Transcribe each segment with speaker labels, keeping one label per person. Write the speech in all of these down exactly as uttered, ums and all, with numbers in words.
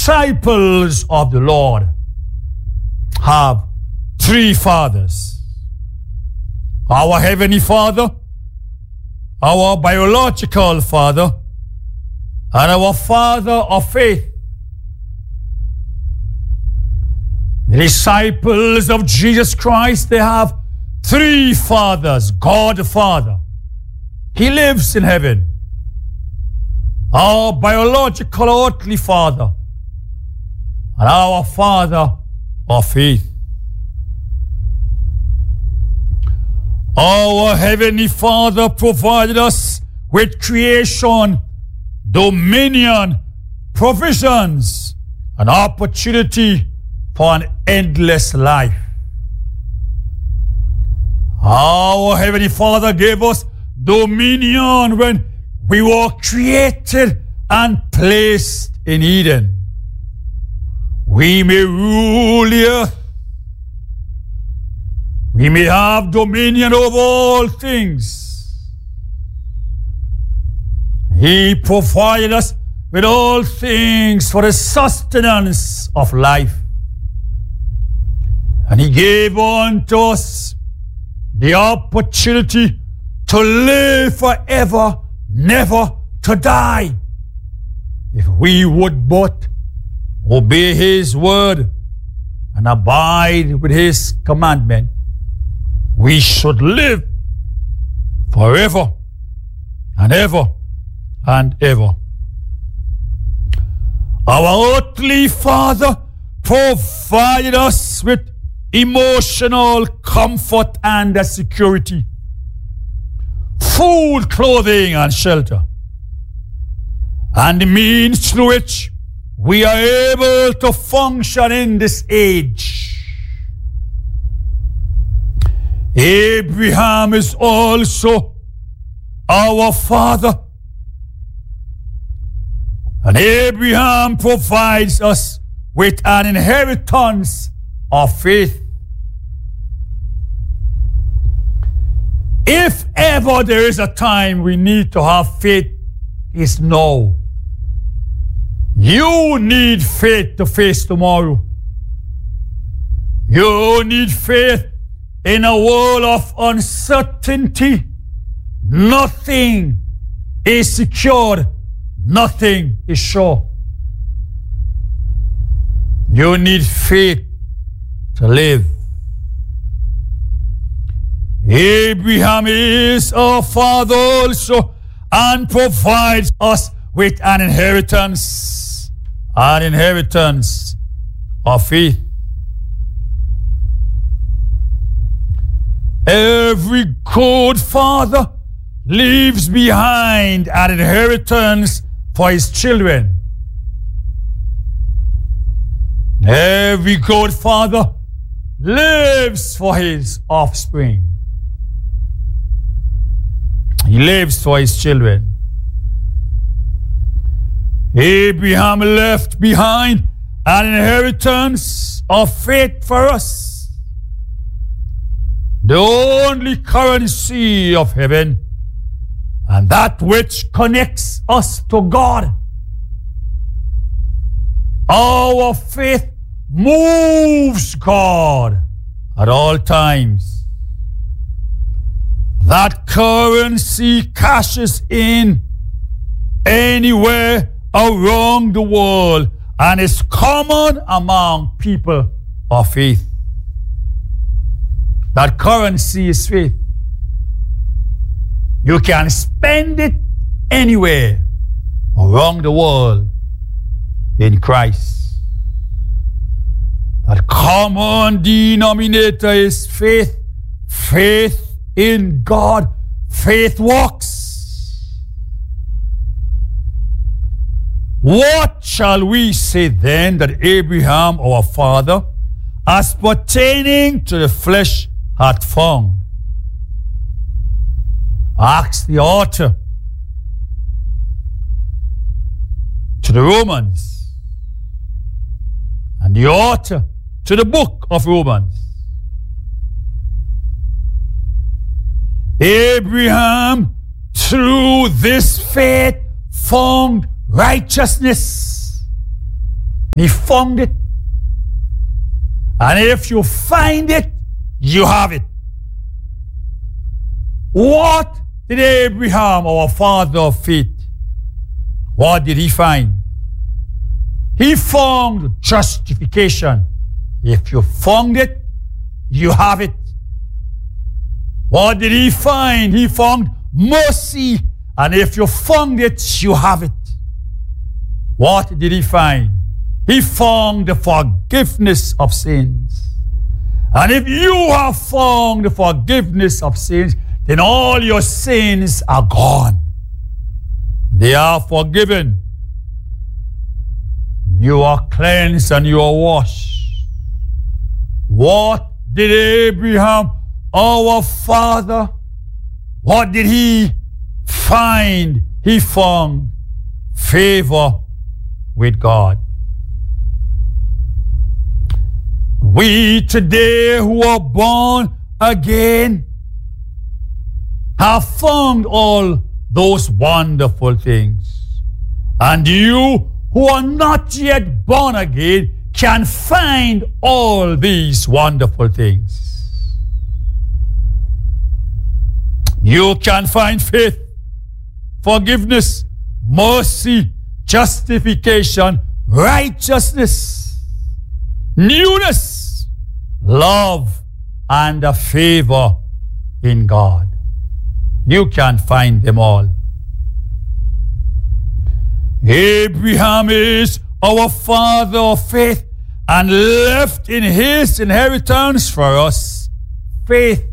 Speaker 1: disciples of the Lord have three fathers. Our Heavenly Father, our biological Father, and our Father of faith. The disciples of Jesus Christ, they have three fathers. God the Father, He lives in heaven. Our biological earthly Father, and our Father of faith. Our Heavenly Father provided us with creation, dominion, provisions, and opportunity for an endless life. Our Heavenly Father gave us dominion when we were created and placed in Eden. We may rule the earth. We may have dominion over all things. He provided us with all things for the sustenance of life. And He gave unto us the opportunity to live forever, never to die, if we would but obey His word and abide with His commandment. We should live forever and ever and ever. Our earthly Father provided us with emotional comfort and security, food, clothing, and shelter, and the means through which we are able to function in this age. Abraham is also our father, and Abraham provides us with an inheritance of faith. If ever there is a time we need to have faith, it's now. You need faith to face tomorrow. You need faith in a world of uncertainty. Nothing is secured. Nothing is sure. You need faith to live. Abraham is our father also and provides us with an inheritance, an inheritance of faith. Every good father leaves behind an inheritance for his children. Every good father lives for his offspring. He lives for his children. Abraham left behind an inheritance of faith for us. The only currency of heaven, and that which connects us to God. Our faith moves God at all times. That currency cashes in anywhere around the world and is common among people of faith. That currency is faith. You can spend it anywhere around the world in Christ. That common denominator is faith. Faith in God. Faith works. What shall we say then that Abraham, our father, as pertaining to the flesh, hath found? Ask the author to the Romans and the author to the book of Romans. Abraham, through this faith, found righteousness He found it. And if you find it, you have it. What did Abraham, our father of faith, what did he find? He found justification. If you found it, you have it. What did he find? He found mercy. And if you found it, you have it. What did he find? He found the forgiveness of sins. And if you have found the forgiveness of sins, then all your sins are gone. They are forgiven. You are cleansed and you are washed. What did Abraham, our father, what did he find? He found favor with God. We today who are born again have found all those wonderful things. And you who are not yet born again can find all these wonderful things. You can find faith, forgiveness, mercy, justification, righteousness, newness, love, and a favor in God. You can find them all. Abraham is our father of faith and left in his inheritance for us faith.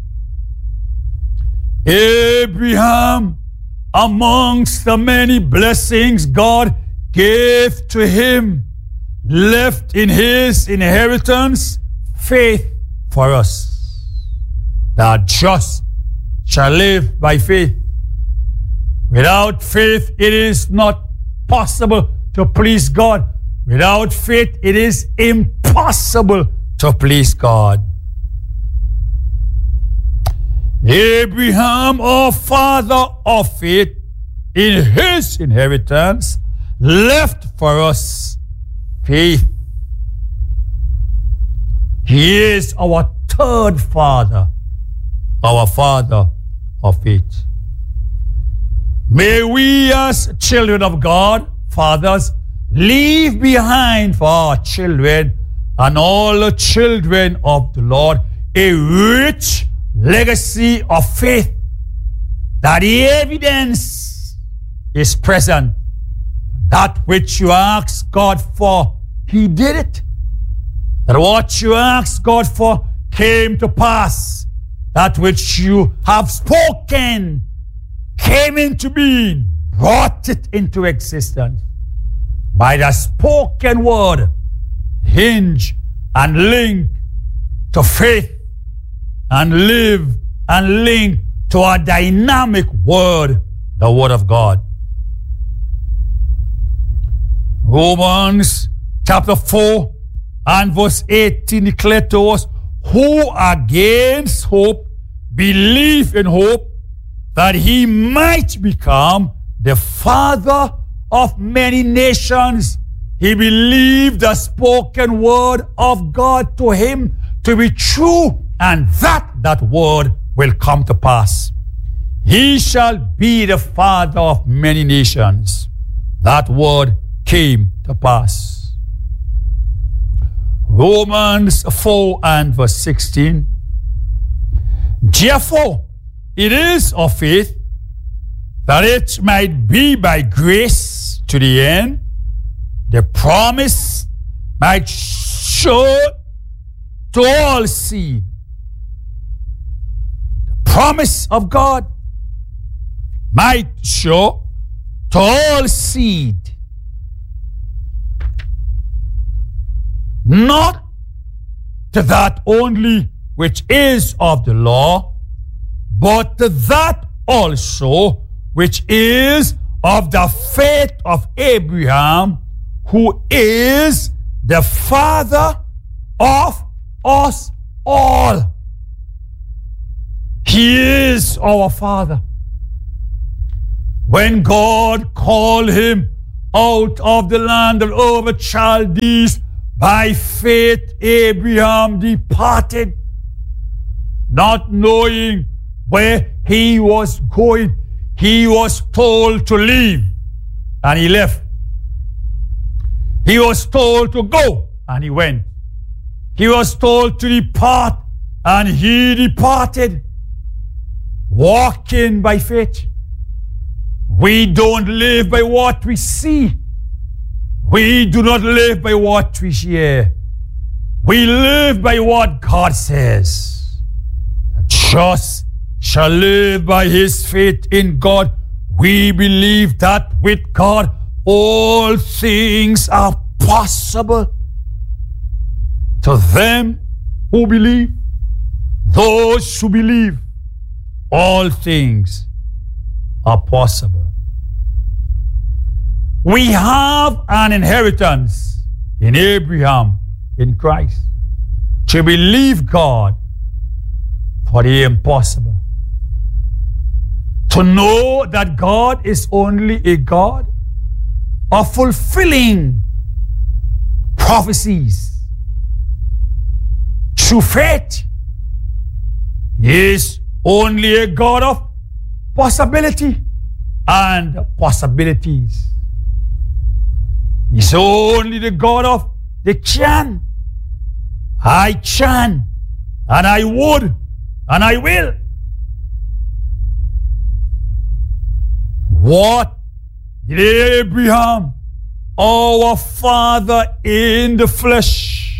Speaker 1: Abraham, amongst the many blessings God gave to him, left in his inheritance faith for us. The just shall live by faith. Without faith, it is not possible to please God. Without faith, it is impossible to please God. Abraham, our father of faith, in his inheritance, left for us faith. He is our third father, our father of faith. May we as children of God, fathers, leave behind for our children and all the children of the Lord a rich legacy of faith, that the evidence is present. That which you ask God for, he did it. That what you asked God for came to pass. That which you have spoken came into being, brought it into existence. By the spoken word, hinge and link to faith, and live and link to a dynamic word, the word of God. Romans chapter four and verse eighteen declare to us, who against hope believe in hope, that he might become the father of many nations. He believed the spoken word of God to him to be true, and that that word will come to pass. He shall be the father of many nations. That word came to pass. Romans four and verse sixteen. Therefore, it is of faith, that it might be by grace to the end, the promise might show to all seed. The promise of God might show to all seed, not to that only which is of the law, but to that also which is of the faith of Abraham, who is the father of us all. He is our father. When God called him out of the land of over Chaldees. By faith Abraham departed, not knowing where he was going. He was told to leave, and he left. He was told to go, and he went. He was told to depart, and he departed, walking by faith. We don't live by what we see. We do not live by what we hear. We live by what God says. The just shall live by his faith in God. We believe that with God all things are possible to them who believe. Those who believe, all things are possible. We have an inheritance in Abraham, in Christ, to believe God for the impossible. To know that God is only a God of fulfilling prophecies. Through faith, he is only a God of possibility and possibilities. He's only the God of the can. I can, and I would, and I will. What did Abraham, our father in the flesh,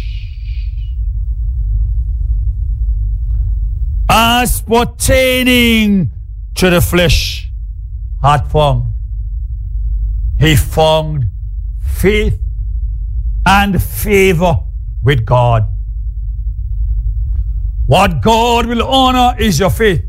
Speaker 1: as pertaining to the flesh, had found? He found faith and favor with God. What God will honor is your faith.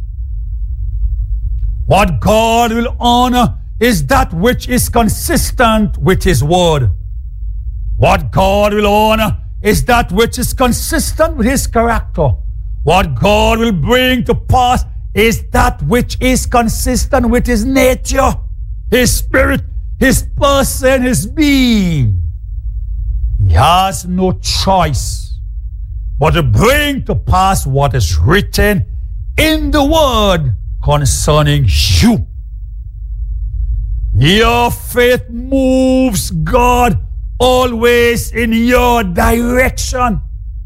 Speaker 1: What God will honor is that which is consistent with his word. What God will honor is that which is consistent with his character. What God will bring to pass is that which is consistent with his nature, his spirit, his person, his being. He has no choice but to bring to pass what is written in the word concerning you. Your faith moves God always in your direction.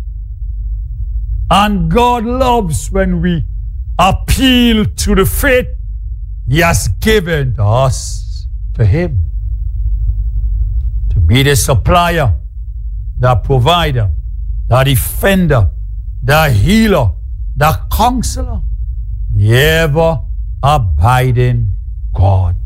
Speaker 1: And God loves when we appeal to the faith he has given to us, to him, to be the supplier, the provider, the defender, the healer, the counselor, the ever-abiding God.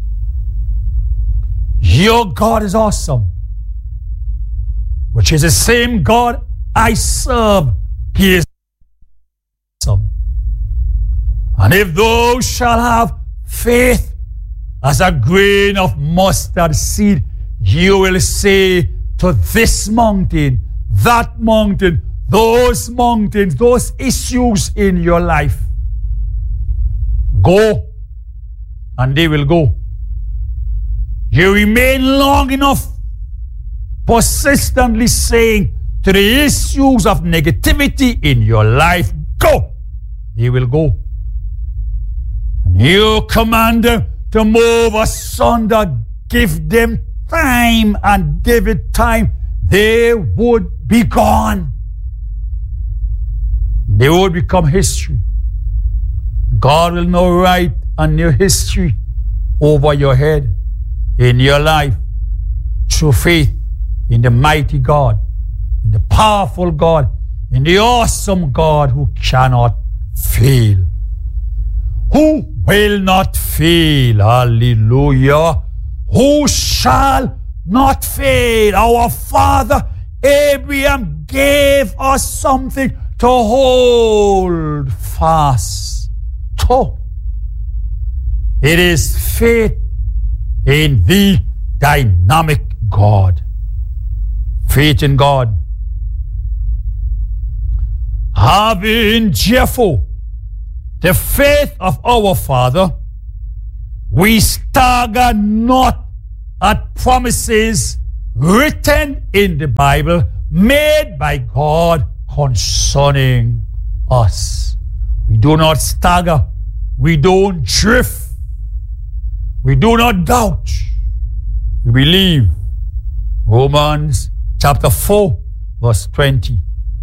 Speaker 1: Your God is awesome, which is the same God I serve. He is awesome. And if thou shalt have faith as a grain of mustard seed, you will say to this mountain, that mountain, those mountains, those issues in your life, go, and they will go. You remain long enough persistently saying to the issues of negativity in your life, go, they will go. And you command them to move asunder, give them time, and give it time, they would be gone. They would become history. God will now write a new history over your head, in your life, through faith in the mighty God, in the powerful God, in the awesome God who cannot fail. Who will not fail? Hallelujah. Who shall not fail? Our father Abraham gave us something to hold fast to. It is faith in the dynamic God. Faith in God. Having therefore the faith of our Father, we stagger not at promises written in the Bible made by God concerning us. We do not stagger. We don't drift. We do not doubt. We believe. Romans chapter four, verse twenty.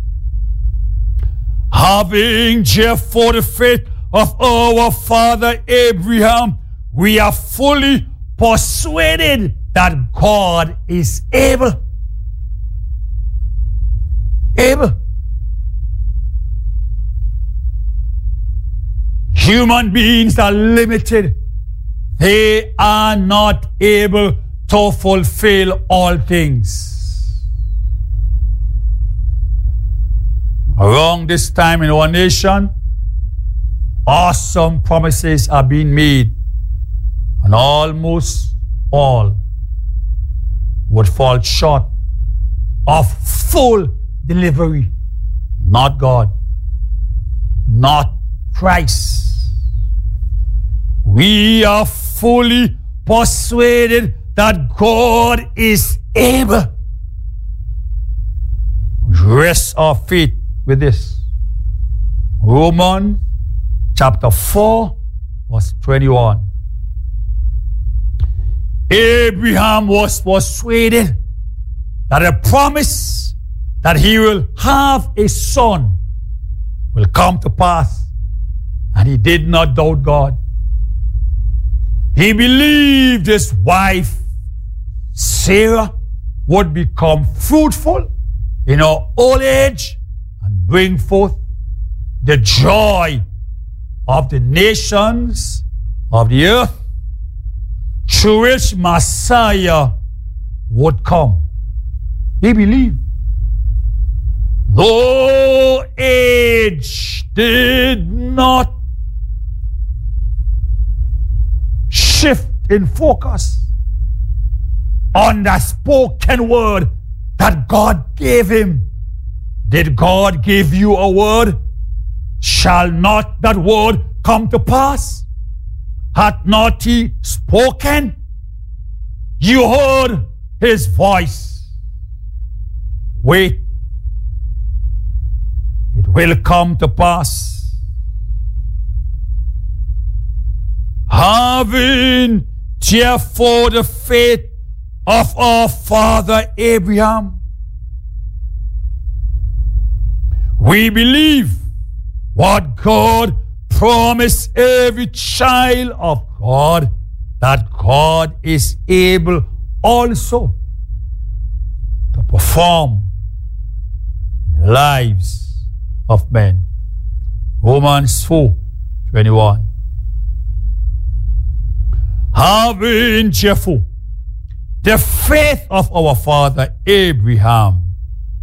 Speaker 1: Having therefore the faith of our father Abraham, we are fully persuaded that God is able. Able. Human beings are limited. They are not able to fulfill all things. Around this time in our nation, awesome promises are being made, and almost all would fall short of full delivery. Not God, not Christ. We are fully persuaded that God is able. Rest our faith with this. Romans chapter four, verse twenty-one. Abraham was persuaded that a promise that he will have a son will come to pass, and he did not doubt God. He believed his wife, Sarah, would become fruitful in her old age and bring forth the joy of the nations of the earth, through which Messiah would come. He believed. Though age did not shift in focus on the spoken word that God gave him. Did God give you a word? Shall not that word come to pass? Hath not he spoken? You heard his voice. Wait, it will come to pass. Having therefore the faith of our father Abraham, we believe what God promised every child of God, that God is able also to perform in the lives of men. Romans four twenty-one. Having therefore the faith of our father Abraham,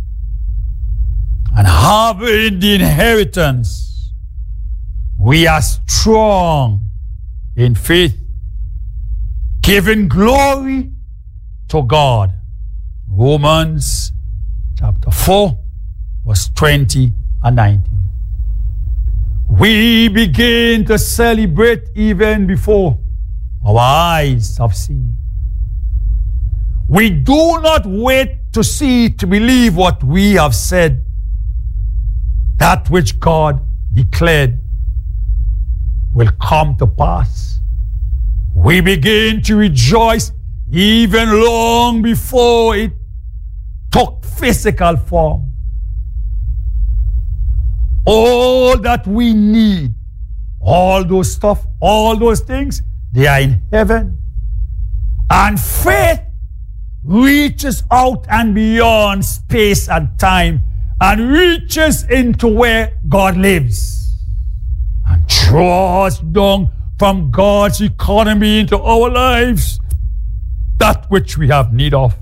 Speaker 1: and having the inheritance, we are strong in faith, giving glory to God. Romans chapter four, verse twenty and nineteen. We begin to celebrate even before our eyes have seen. We do not wait to see to believe what we have said. That which God declared will come to pass. We begin to rejoice even long before it took physical form. All that we need, all those stuff, all those things, they are in heaven. And faith reaches out and beyond space and time and reaches into where God lives and draws down from God's economy into our lives that which we have need of.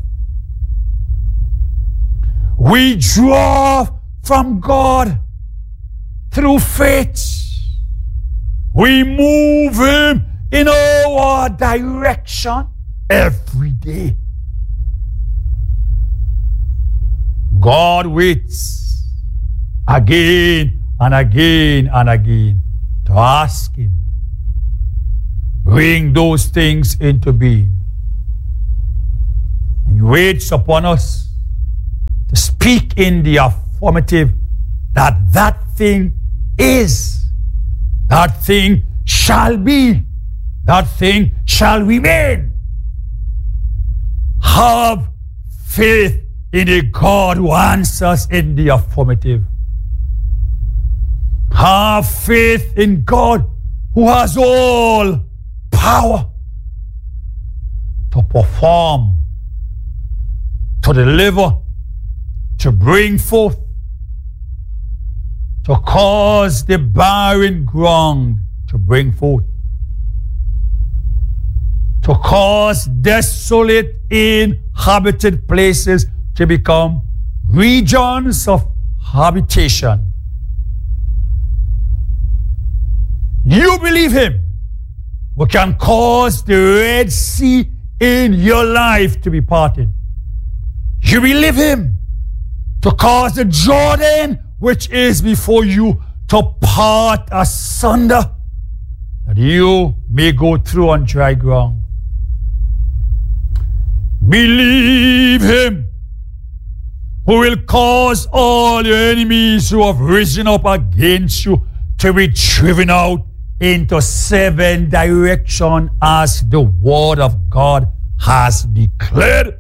Speaker 1: We draw from God through faith. We move him in our direction every day. God waits again and again and again to ask him, bring those things into being. He waits upon us to speak in the affirmative that that thing is, that thing shall be, that thing shall remain. Have faith in a God who answers in the affirmative. Have faith in God who has all power to perform, to deliver, to bring forth, to cause the barren ground to bring forth, to cause desolate inhabited places to become regions of habitation. You believe him who can cause the Red Sea in your life to be parted. You believe him to cause the Jordan which is before you to part asunder, that you may go through on dry ground. Believe him who will cause all your enemies who have risen up against you to be driven out into seven directions as the word of God has declared.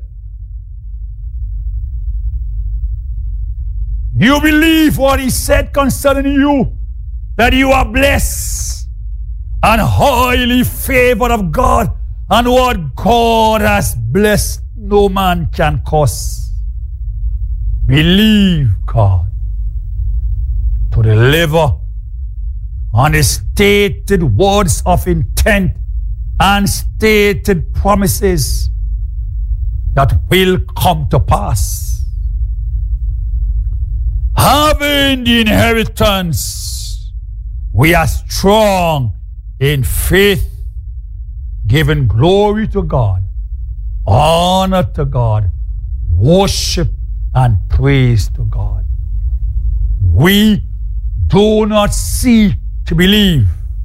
Speaker 1: You believe what he said concerning you, that you are blessed and highly favored of God, and what God has blessed no man can curse. Believe God to deliver on the stated words of intent and stated promises that will come to pass. Having the inheritance, we are strong in faith, giving glory to God, honor to God, worship and praise to God. We do not see to believe.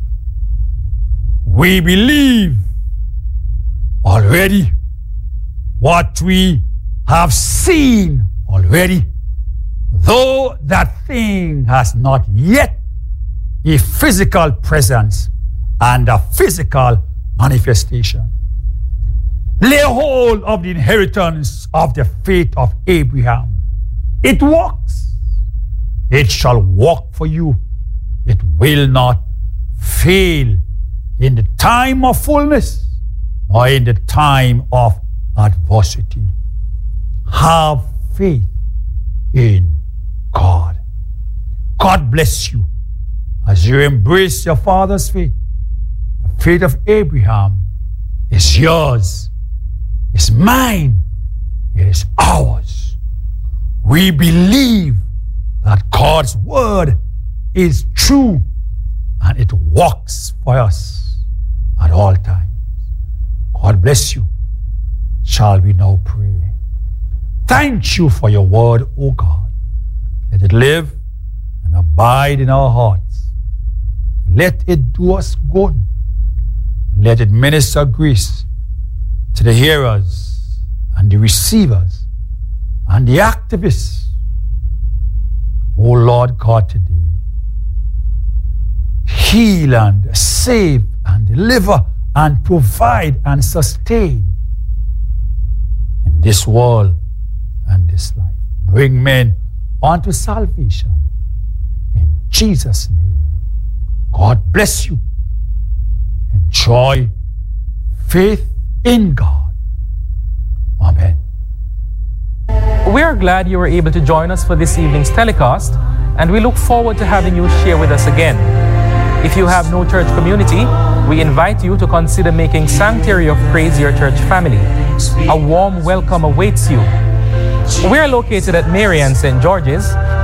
Speaker 1: We believe already what we have seen already, though that thing has not yet a physical presence and a physical manifestation. Lay hold of the inheritance of the faith of Abraham. It works. It shall work for you. It will not fail in the time of fullness or in the time of adversity. Have faith in God. God bless you as you embrace your father's faith. The faith of Abraham is yours, is mine, it is ours. We believe that God's word is true and it works for us at all times. God bless you. Shall we now pray? Thank you for your word, O God. Let it live and abide in our hearts. Let it do us good. Let it minister grace to the hearers and the receivers and the activists. O Lord God, today, heal and save and deliver and provide and sustain in this world and this life. Bring men unto salvation. In Jesus' name, God bless you. Enjoy faith in God. Amen.
Speaker 2: We are glad you were able to join us for this evening's telecast, and we look forward to having you share with us again. If you have no church community, we invite you to consider making Sanctuary of Praise your church family. A warm welcome awaits you. We are located at Marian Saint George's,